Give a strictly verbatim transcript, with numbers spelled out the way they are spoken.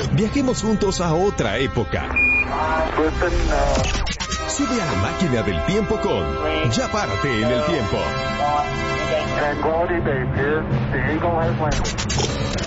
Viajemos juntos a otra época. Sube a la máquina del tiempo con Ya Párate en el Tiempo.